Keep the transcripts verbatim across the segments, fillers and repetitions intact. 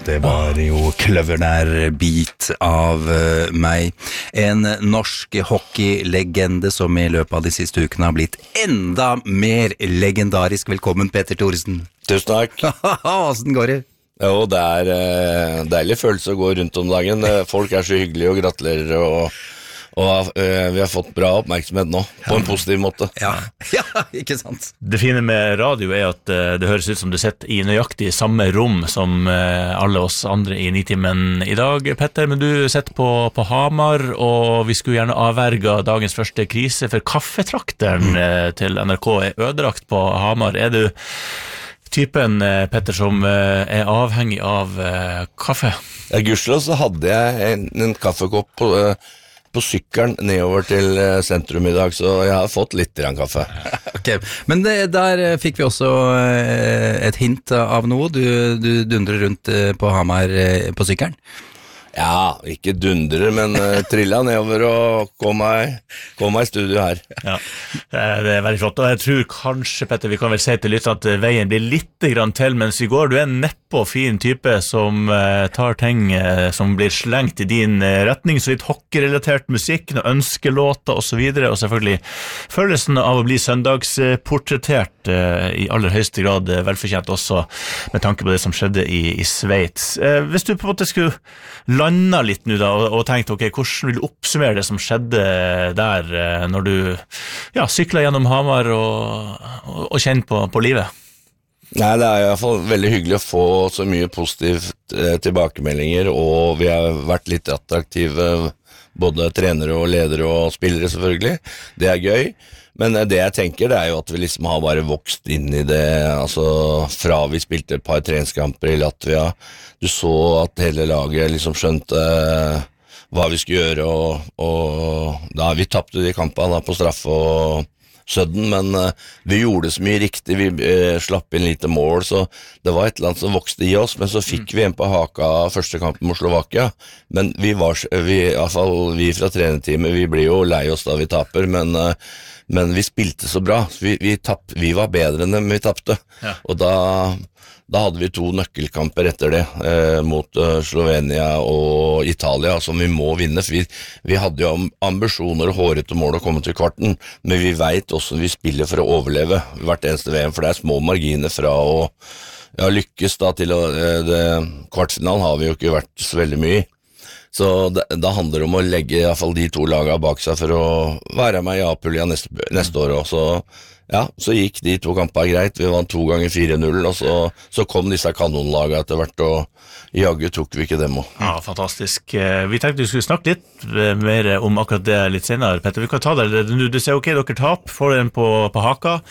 det var jo kløvernær bit av uh, meg. En norsk hockeylegende som i løpet av de siste ukene har blitt enda mer legendarisk. Velkommen, Petter Thoresen. Tusen takk. Hvordan går det? Jo, det er uh, deilig følelse å gå rundt om dagen. Folk er så hyggelige og gratulerer, og, og uh, vi har fått bra oppmerksomhet nå, på en positiv måte. Ja, ja, ikke sant. Det fine med radio er at uh, det høres ut som du sitter i nøyaktig samme rom som uh, alle oss andre i Nitimen i dag, Petter, men du sitter på, på Hamar, og vi skulle gjerne avverge dagens første krise, for kaffetrakteren mm. uh, til N R K er ødelagt på Hamar. Er du typen, Petter, som er avhengig av uh, kaffe? Ja, gudskjelov så hadde jeg en, en kaffekopp på, uh, på sykkelen nedover til uh, sentrum i dag, så jeg har fått litt grann kaffe. Ok, men det, der fikk vi også uh, et hint av noe. Du, du dundrer rundt uh, på Hamar uh, på sykkelen. Ja, ikke dundrer, men uh, trilla nedover og kom meg, kom meg i studio her. Ja, det er veldig flott, og jeg tror kanskje, Petter, vi kan vel si til litt at veien blir litt grann til mens vi går. Du er en neppe og fin type som uh, tar ting uh, som blir slengt i din uh, retning, så litt hockeyrelatert musikk, noen ønskelåter og så videre, og selvfølgelig følelsen av å bli søndagsportrettert uh, i aller høyeste grad uh, velfortjent også, med tanke på det som skjedde i, i Sveits. Uh, hvis du på en måte skulle landa litt nå da, og, og tenkte, ok, hvordan vil du oppsummere det som skjedde der, uh, når du ja, syklet gjennom Hamar og, og, og kjente på, på livet? Nei, det er i hvert fall veldig hyggelig å få så mye positivt eh, tilbakemeldinger, og vi har vært litt attraktive, både trenere og ledere og spillere selvfølgelig. Det er gøy, men eh, det jeg tenker det er jo at vi liksom har bare vokst inn i det, altså fra vi spilte et par treningskamper i Latvia. Du så at hele laget liksom skjønte eh, hva vi skulle gjøre, og, og da vi tappte de kampene da, på straffe og sødden, men uh, vi gjorde så mye riktig, vi uh, slapp inn lite mål, så det var et eller annet som vokste i oss, men så fikk vi en på haka første kampen mot Slovakia, men vi var, vi, i hvert fall vi fra trenerteamet, vi blir jo lei oss da vi taper, men, uh, men vi spilte så bra, vi, vi, tapp, vi var bedre enn vi tappte, ja. Og da, da hadde vi to nøkkelkamper etter det, eh, mot uh, Slovenia og Italia, som vi må vinne, for vi, vi hadde jo ambisjoner og hårete mål å komme til kvarten, men vi vet også vi spiller for å overleve hvert eneste V M, for det er små marginer fra å ja, lykkes da til å, eh, det, kvartfinalen har vi jo ikke vært så veldig mye i. Så det, da handler det om å legge i hvert fall de to lagene bak seg for å være med i A-pulja neste, neste år også. Ja, så gikk de to kampene greit, vi vant to ganger fire null, og så, så kom disse kanonlagene etter hvert, og jaggu tok vi ikke dem også. Ja, fantastisk. Vi tenkte vi skulle snakke litt mer om akkurat det litt senere, Petter. Vi kan ta det, du, du ser ok, dere tap, får den på, på haka,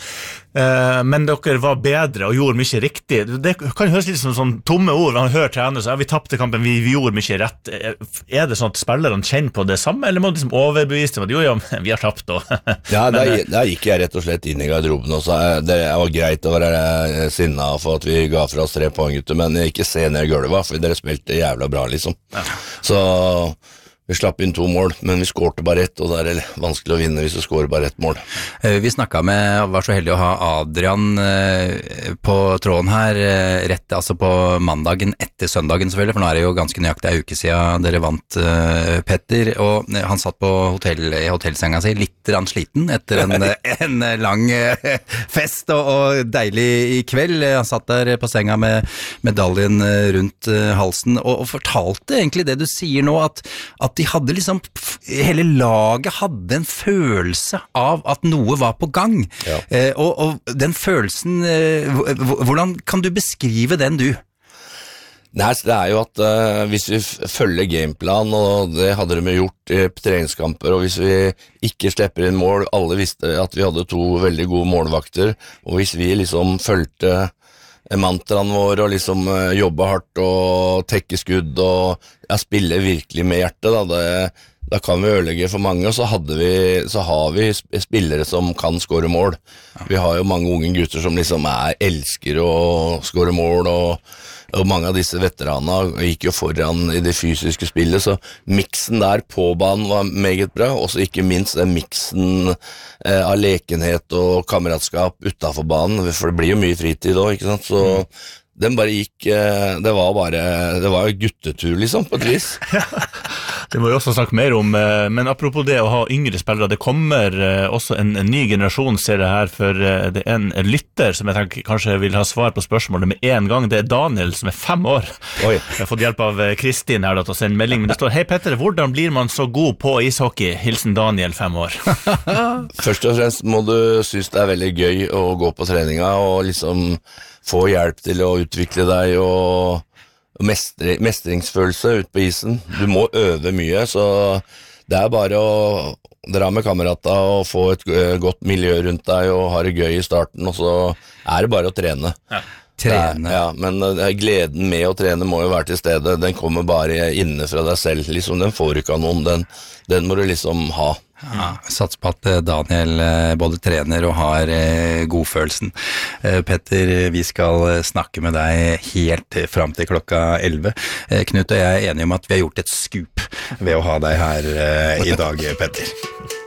men dere var bedre og gjorde mye riktig. Det kan høres litt som sånn tomme ord, man hører trener, så ja, vi tappte kampen, vi, vi gjorde mye rett. Er det sånn at spillerne kjenner på det samme, eller må de liksom overbevise dem at jo, ja, vi har tapt da? Ja, der, der gikk jeg rett og slett inn i garderoben, og så det var greit å være sinna for at vi ga fra oss tre poeng, gutter, men ikke se ned i gulvet, for dere spilte jævla bra, liksom. Ja. Så vi slapp inn to mål, men vi skårte bare ett, og det er vanskelig å vinne hvis du skårer bare ett mål. Vi snakket med, var så heldig å ha Adrian på tråden her, rett, altså på mandagen etter søndagen selvfølgelig, for nå er det jo ganske nøyaktig en uke siden dere vant, Petter, og han satt på hotell, i hotellsenga si, litt rann sliten etter en, en lang fest og, og deilig i kveld. Han satt der på senga med medaljen rundt halsen, og, og fortalte egentlig det du sier nå, at, at de hadde liksom, hele laget hadde en følelse av at noe var på gang. Ja. Eh, og, og den følelsen, eh, hvordan kan du beskrive den, du? Nei, det er jo at uh, hvis vi følger gameplan, og det hadde de gjort i treningskamper, og hvis vi ikke slipper inn mål, alle visste at vi hadde to veldig gode målvakter, og hvis vi liksom følte mantraen vår og liksom uh, jobbe hardt og tekke skudd og ja, spille virkelig med hjertet, da, det, da kan vi ødelegge for mange, og så, hadde vi, så har vi spillere som kan skåre mål. Vi har jo mange unge gutter som liksom er, elsker å skåre mål, og, og mange av disse veteranene gikk jo foran i det fysiske spillet, så miksen der på banen var meget bra, og så ikke minst den miksen eh, av lekenhet og kameratskap utenfor banen, for det blir jo mye fritid også, ikke sant? Så den bare gikk, eh, det var bare, det var jo guttetur liksom, på et vis. Det må vi også snakke mer om, eh, men apropos det å ha yngre spillere, det kommer eh, også en, en ny generasjon, ser jeg her, for eh, det er en lytter som jeg tenker kanskje vil ha svar på spørsmålet med en gang. Det er Daniel som er fem år. Oi. Jeg har fått hjelp av eh, Kristin her da, til å sende melding, men det står: Hei Petter, hvordan blir man så god på ishockey? Hilsen Daniel, fem år. Først og fremst må du synes det er veldig gøy å gå på treninga og liksom få hjelp til å utvikle deg og mestre, mestringsfølelse ut på isen. Du må øve mye, så det er bare å dra med kamerater og få et godt miljø rundt deg og ha det gøy i starten, og så er det bare å trene. Ja. Trene. Ja, men gleden med å trene må jo være til stede. Den kommer bare inne fra deg selv, liksom. Den får du ikke av noen, den, den må du liksom ha. Ja, sats på at Daniel både trener og har godfølelsen. Petter, vi skal snakke med deg helt fram til klokka elleve. Knut og jeg er enige om at vi har gjort et skup ved å ha deg her i dag, Petter.